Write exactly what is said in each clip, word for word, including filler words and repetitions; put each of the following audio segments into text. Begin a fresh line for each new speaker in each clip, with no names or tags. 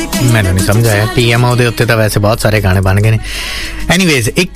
ਮੈਨੂੰ ਨਹੀਂ ਸਮਝ ਆਇਆ। ਟੀ ਐਮ ਓ ਦੇ ਉੱਤੇ ਤਾਂ ਵੈਸੇ ਬਹੁਤ ਸਾਰੇ ਗਾਣੇ ਬਣ ਗਏ ਨੇ। ਐਨੀਵੇਜ਼ ਇੱਕ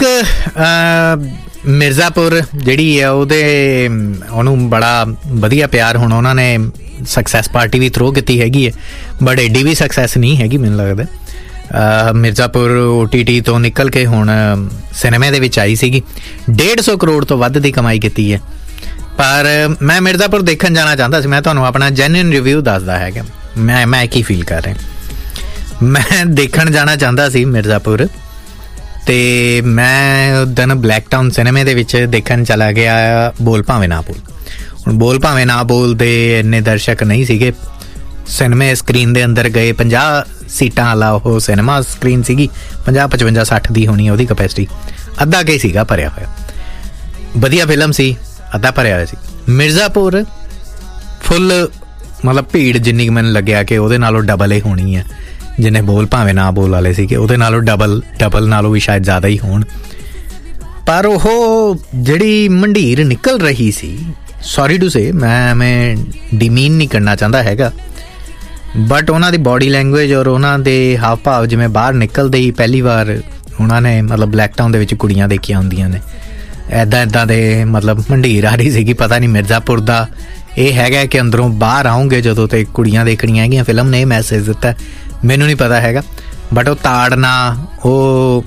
ਮਿਰਜ਼ਾਪੁਰ ਜਿਹੜੀ ਆ ਉਹਦੇ ਉਹਨੂੰ ਬੜਾ ਵਧੀਆ ਪਿਆਰ ਹੁਣ ਉਹਨਾਂ ਨੇ ਸਕਸੈਸ ਪਾਰਟੀ ਵੀ ਥਰੋ ਕੀਤੀ ਹੈਗੀ ਹੈ, ਬਟ ਐਡੀ ਵੀ ਸਕਸੈਸ ਨਹੀਂ ਹੈਗੀ ਮੈਨੂੰ ਲੱਗਦਾ। ਮਿਰਜ਼ਾਪੁਰ ਓ ਟੀ ਟੀ ਤੋਂ ਨਿਕਲ ਕੇ ਹੁਣ ਸਿਨੇਮੇ ਦੇ ਵਿੱਚ ਆਈ ਸੀਗੀ, ਡੇਢ ਸੌ ਕਰੋੜ ਤੋਂ ਵੱਧ ਦੀ ਕਮਾਈ ਕੀਤੀ ਹੈ। ਪਰ ਮੈਂ ਮਿਰਜ਼ਾਪੁਰ ਦੇਖਣ ਜਾਣਾ ਚਾਹੁੰਦਾ ਸੀ। ਮੈਂ ਤੁਹਾਨੂੰ ਆਪਣਾ ਜੈਨੂਇਨ ਰਿਵਿਊ ਦੱਸਦਾ ਹੈਗਾ ਮੈਂ ਮੈਂ ਕੀ ਫੀਲ ਕਰ ਰਿਹਾ। ਮੈਂ ਦੇਖਣ ਜਾਣਾ ਚਾਹੁੰਦਾ ਸੀ ਮਿਰਜ਼ਾਪੁਰ, ਅਤੇ ਮੈਂ ਉਸ ਦਿਨ ਬਲੈਕ ਟਾਊਨ ਸਿਨੇਮੇ ਦੇ ਵਿੱਚ ਦੇਖਣ ਚਲਾ ਗਿਆ ਬੋਲ ਭਾਵੇਂ ਨਾ ਬੋਲ। ਹੁਣ ਬੋਲ ਭਾਵੇਂ ਨਾ ਬੋਲ ਦੇ ਇੰਨੇ ਦਰਸ਼ਕ ਨਹੀਂ ਸੀਗੇ। ਸਿਨੇਮੇ ਸਕਰੀਨ ਦੇ ਅੰਦਰ ਗਏ, ਪੰਜਾਹ ਸੀਟਾਂ ਵਾਲਾ ਉਹ ਸਿਨੇਮਾ ਸਕਰੀਨ ਸੀਗੀ, ਪੰਜਾਹ ਪਚਵੰਜਾ ਸੱਠ ਦੀ ਹੋਣੀ ਉਹਦੀ ਕਪੈਸਿਟੀ, ਅੱਧਾ ਕੁ ਸੀਗਾ ਭਰਿਆ ਹੋਇਆ। ਵਧੀਆ ਫਿਲਮ ਸੀ, ਅੱਧਾ ਭਰਿਆ ਹੋਇਆ ਸੀ। ਮਿਰਜ਼ਾਪੁਰ ਫੁੱਲ ਮਤਲਬ ਭੀੜ ਜਿੰਨੀ ਮੈਨੂੰ ਲੱਗਿਆ ਕਿ ਉਹਦੇ ਨਾਲੋਂ ਡਬਲ ਹੀ ਹੋਣੀ ਹੈ। ਜਿੰਨੇ ਬੋਲ ਭਾਵੇਂ ਨਾ ਬੋਲ ਵਾਲੇ ਸੀਗੇ ਉਹਦੇ ਨਾਲੋਂ ਡਬਲ ਡਬਲ ਨਾਲੋਂ ਵੀ ਸ਼ਾਇਦ ਜ਼ਿਆਦਾ ਹੀ ਹੋਣ। ਪਰ ਉਹ ਜਿਹੜੀ ਮੰਡੀਰ ਨਿਕਲ ਰਹੀ ਸੀ, ਸੌਰੀ ਟੂ ਸੇ, ਮੈਂ ਮੈਂ ਡਿਮੀਨ ਨਹੀਂ ਕਰਨਾ ਚਾਹੁੰਦਾ ਹੈਗਾ, ਬਟ ਉਹਨਾਂ ਦੀ ਬੋਡੀ ਲੈਂਗੁਏਜ ਔਰ ਉਹਨਾਂ ਦੇ ਹਾਵ ਭਾਵ, ਜਿਵੇਂ ਬਾਹਰ ਨਿਕਲਦੇ ਹੀ ਪਹਿਲੀ ਵਾਰ ਉਹਨਾਂ ਨੇ ਮਤਲਬ ਬਲੈਕ ਟਾਊਨ ਦੇ ਵਿੱਚ ਕੁੜੀਆਂ ਦੇਖੀਆਂ ਹੁੰਦੀਆਂ ਨੇ, ਇੱਦਾਂ ਇੱਦਾਂ ਦੇ ਮਤਲਬ ਮੰਡੀਰ ਆ ਰਹੀ ਸੀਗੀ। ਪਤਾ ਨਹੀਂ ਮਿਰਜ਼ਾਪੁਰ ਦਾ ਇਹ ਹੈਗਾ ਕਿ ਅੰਦਰੋਂ ਬਾਹਰ ਆਉਂਗੇ ਜਦੋਂ ਤੇ ਕੁੜੀਆਂ ਦੇਖਣੀਆਂ ਹੈਗੀਆਂ। ਫਿਲਮ ਨੇ ਇਹ ਮੈਸੇਜ ਦਿੱਤਾ, ਮੈਨੂੰ ਨਹੀਂ ਪਤਾ ਹੈਗਾ, ਬਟ ਉਹ ਤਾੜਨਾ, ਉਹ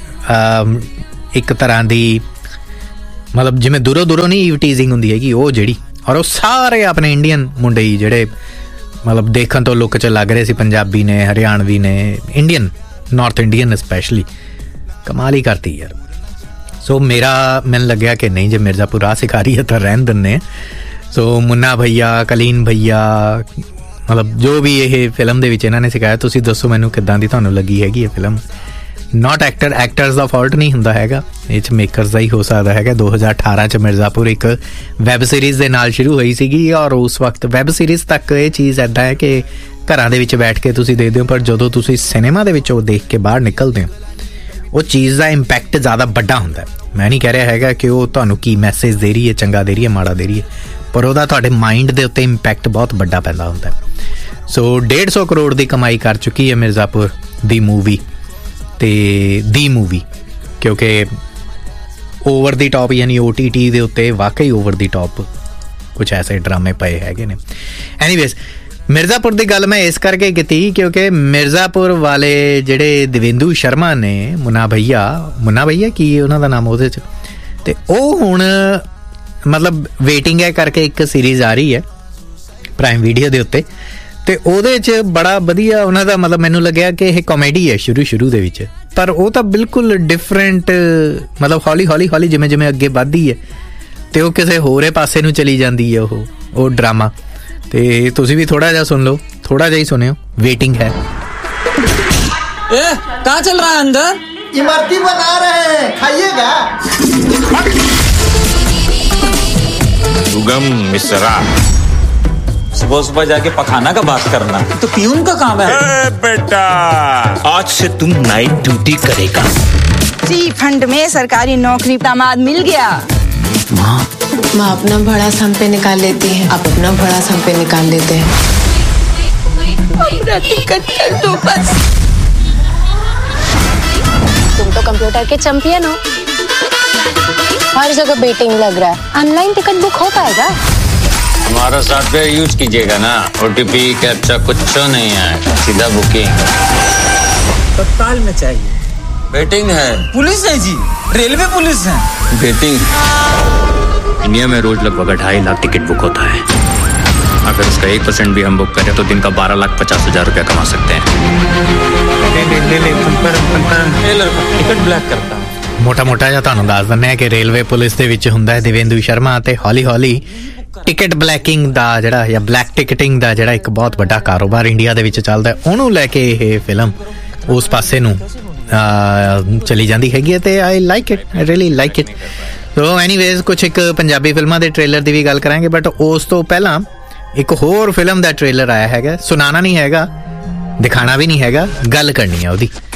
ਇੱਕ ਤਰ੍ਹਾਂ ਦੀ ਮਤਲਬ ਜਿਵੇਂ ਦੂਰੋਂ ਦੂਰੋਂ ਨਹੀਂ ਈਵ ਟੀਜ਼ਿੰਗ ਹੁੰਦੀ ਹੈਗੀ ਉਹ ਜਿਹੜੀ, ਔਰ ਉਹ ਸਾਰੇ ਆਪਣੇ ਇੰਡੀਅਨ ਮੁੰਡੇ ਹੀ ਜਿਹੜੇ ਮਤਲਬ ਦੇਖਣ ਤੋਂ ਲੁੱਕ 'ਚ ਲੱਗ ਰਹੇ ਸੀ, ਪੰਜਾਬੀ ਨੇ, ਹਰਿਆਣਵੀ ਨੇ, ਇੰਡੀਅਨ, ਨਾਰਥ ਇੰਡੀਅਨ ਸਪੈਸ਼ਲੀ, ਕਮਾਲ ਹੀ ਕਰਤੀ ਯਾਰ। ਸੋ ਮੇਰਾ ਮੈਨੂੰ ਲੱਗਿਆ ਕਿ ਨਹੀਂ, ਜੇ ਮਿਰਜ਼ਾਪੁਰ ਆ ਸਿਖਾਰੀ ਹੈ ਤਾਂ ਰਹਿਣ ਦਿੰਦੇ। ਸੋ ਮੁੰਨਾ ਭਈਆ, ਕਲੀਨ ਭਈਆ, ਮਤਲਬ ਜੋ ਵੀ ਇਹ ਫਿਲਮ ਦੇ ਵਿੱਚ ਇਹਨਾਂ ਨੇ ਸਿਖਾਇਆ, ਤੁਸੀਂ ਦੱਸੋ ਮੈਨੂੰ ਕਿੱਦਾਂ ਦੀ ਤੁਹਾਨੂੰ ਲੱਗੀ ਹੈਗੀ ਇਹ ਫਿਲਮ। ਨਾਟ ਐਕਟਰ ਐਕਟਰਸ ਦਾ ਫਾਲਟ ਨਹੀਂ ਹੁੰਦਾ ਹੈਗਾ, ਇਹ 'ਚ ਮੇਕਰਸ ਦਾ ਹੀ ਹੋ ਸਕਦਾ ਹੈਗਾ। ਦੋ ਹਜ਼ਾਰ ਅਠਾਰਾਂ 'ਚ ਮਿਰਜ਼ਾਪੁਰ ਇੱਕ ਵੈਬ ਸੀਰੀਜ਼ ਦੇ ਨਾਲ ਸ਼ੁਰੂ ਹੋਈ ਸੀਗੀ, ਔਰ ਉਸ ਵਕਤ ਵੈਬ ਸੀਰੀਜ਼ ਤੱਕ ਇਹ ਚੀਜ਼ ਇੱਦਾਂ ਹੈ ਕਿ ਘਰਾਂ ਦੇ ਵਿੱਚ ਬੈਠ ਕੇ ਤੁਸੀਂ ਦੇਖਦੇ ਹੋ, ਪਰ ਜਦੋਂ ਤੁਸੀਂ ਸਿਨੇਮਾ ਦੇ ਵਿੱਚ ਉਹ ਦੇਖ ਕੇ ਬਾਹਰ ਨਿਕਲਦੇ ਹੋ, ਉਹ ਚੀਜ਼ ਦਾ ਇੰਪੈਕਟ ਜ਼ਿਆਦਾ ਵੱਡਾ ਹੁੰਦਾ। ਮੈਂ ਨਹੀਂ ਕਹਿ ਰਿਹਾ ਹੈਗਾ ਕਿ ਉਹ ਤੁਹਾਨੂੰ ਕੀ ਮੈਸੇਜ ਦੇ ਰਹੀ ਹੈ, ਚੰਗਾ ਦੇ ਰਹੀ ਹੈ, ਮਾੜਾ ਦੇ ਰਹੀ ਹੈ, ਪਰ ਉਹਦਾ ਤੁਹਾਡੇ ਮਾਈਂਡ ਦੇ ਉੱਤੇ ਇੰਪੈਕਟ ਬਹੁਤ ਵੱਡਾ ਪੈਂਦਾ ਹੁੰਦਾ। ਸੋ ਡੇਢ ਸੌ ਕਰੋੜ ਦੀ ਕਮਾਈ ਕਰ ਚੁੱਕੀ ਹੈ ਮਿਰਜ਼ਾਪੁਰ ਦੀ ਮੂਵੀ, ਅਤੇ ਦੀ ਮੂਵੀ, ਕਿਉਂਕਿ ਓਵਰ ਦੀ ਟੋਪ ਯਾਨੀ ਓ ਟੀ ਟੀ ਦੇ ਉੱਤੇ ਵਾਕਈ ਓਵਰ ਦੀ ਟੋਪ ਕੁਛ ਐਸੇ ਡਰਾਮੇ ਪਏ ਹੈਗੇ ਨੇ। ਐਨੀਵੇਜ਼ ਮਿਰਜ਼ਾਪੁਰ ਦੀ ਗੱਲ ਮੈਂ ਇਸ ਕਰਕੇ ਕੀਤੀ ਕਿਉਂਕਿ ਮਿਰਜ਼ਾਪੁਰ ਵਾਲੇ ਜਿਹੜੇ ਦੇਵੇਂਦੂ ਸ਼ਰਮਾ ਨੇ, ਮੁੰਨਾ ਭਈਆ, ਮੁੰਨਾ ਭਈਆ ਕੀ ਉਹਨਾਂ ਦਾ ਨਾਮ ਉਹਦੇ 'ਚ, ਅਤੇ ਉਹ ਹੁਣ ਮਤਲਬ ਵੇਟਿੰਗ ਹੈ ਕਰਕੇ ਇੱਕ ਸੀਰੀਜ਼ ਆ ਰਹੀ ਹੈ ਪ੍ਰਾਈਮ ਵੀਡੀਓ ਦੇ ਉੱਤੇ, ਅਤੇ ਉਹਦੇ 'ਚ ਬੜਾ ਵਧੀਆ ਉਹਨਾਂ ਦਾ ਮਤਲਬ ਮੈਨੂੰ ਲੱਗਿਆ ਕਿ ਇਹ ਕਾਮੇਡੀ ਹੈ ਸ਼ੁਰੂ ਸ਼ੁਰੂ ਦੇ ਵਿੱਚ, ਪਰ ਉਹ ਤਾਂ ਬਿਲਕੁਲ ਡਿਫਰੈਂਟ, ਮਤਲਬ ਹੌਲੀ ਹੌਲੀ ਹੌਲੀ ਜਿਵੇਂ ਜਿਵੇਂ ਅੱਗੇ ਵੱਧਦੀ ਹੈ ਅਤੇ ਉਹ ਕਿਸੇ ਹੋਰੇ ਪਾਸੇ ਨੂੰ ਚਲੀ ਜਾਂਦੀ ਹੈ ਉਹ ਉਹ ਡਰਾਮਾ। ਤੇ ਤੁਸੀਂ ਵੀ ਥੋੜਾ ਜਿਹਾ ਸੁਣ ਲਓ, ਥੋੜਾ ਜਿਹਾ ਹੀ ਸੁਣਿਓ। ਵੇਟਿੰਗ ਹੈ।
कहाँ चल रहा है अंदर?
इमरती बना रहे हैं, खाइएगा।
सुगम मिश्रा,
सुबह सुबह जाके पखाना का बात करना तो पियून का काम है।
ए बेटा, आज से तुम नाइट ड्यूटी करेगा।
जी फंड में सरकारी नौकरी दामाद मिल गया।
माँ माँ अपना भड़ा हम पे निकाल लेती है, आप अपना भड़ा हम पे निकाल लेते हैं।
अपना टिकट कर दो बस।
तुम तो कंप्यूटर के चैंपियन हो, हर जगह बेटिंग लग रहा है, ऑनलाइन टिकट बुक हो पाएगा?
हमारा सॉफ्टवेयर यूज कीजिएगा ना, ओटीपी कैप्चा कुछ नहीं है, सीधा बुकिंग।
तत्काल में चाहिए।
बेटिंग है,
पुलिस है जी, रेलवे पुलिस है।
बेटिंग इंडिया में रोज लगभग ढाई लाख टिकट बुक होता है। अगर उसका एक परसेंट भी हम बुक करें तो दिन का बारह लाख पचास हजार रुपया कमा सकते हैं।
टिकट ब्लैक करता हूँ।
ਮੋਟਾ ਮੋਟਾ ਜਿਹਾ ਤੁਹਾਨੂੰ ਦੱਸ ਦਿੰਦੇ ਹਾਂ ਕਿ ਰੇਲਵੇ ਪੁਲਿਸ ਦੇ ਵਿੱਚ ਹੁੰਦਾ ਹੈ ਦੇਵੇਂਦੂ ਸ਼ਰਮਾ, ਅਤੇ ਹੌਲੀ ਹੌਲੀ ਟਿਕਟ ਬਲੈਕਿੰਗ ਦਾ ਜਿਹੜਾ ਜਾਂ ਬਲੈਕ ਟਿਕਟਿੰਗ ਦਾ ਜਿਹੜਾ ਇੱਕ ਬਹੁਤ ਵੱਡਾ ਕਾਰੋਬਾਰ ਇੰਡੀਆ ਦੇ ਵਿੱਚ ਚੱਲਦਾ, ਉਹਨੂੰ ਲੈ ਕੇ ਇਹ ਫਿਲਮ ਉਸ ਪਾਸੇ ਨੂੰ ਚਲੀ ਜਾਂਦੀ ਹੈਗੀ ਹੈ, ਅਤੇ I like it, I really like it. So anyways ਕੁਛ ਇੱਕ ਪੰਜਾਬੀ ਫਿਲਮਾਂ ਦੇ ਟ੍ਰੇਲਰ ਦੀ ਵੀ ਗੱਲ ਕਰਾਂਗੇ, ਬਟ ਉਸ ਤੋਂ ਪਹਿਲਾਂ ਇੱਕ ਹੋਰ ਫਿਲਮ ਦਾ ਟ੍ਰੇਲਰ ਆਇਆ ਹੈਗਾ। ਸੁਣਾਉਣਾ ਨਹੀਂ ਹੈਗਾ, ਦਿਖਾਣਾ ਵੀ ਨਹੀਂ ਹੈਗਾ, ਗੱਲ ਕਰਨੀ ਹੈ ਉਹਦੀ।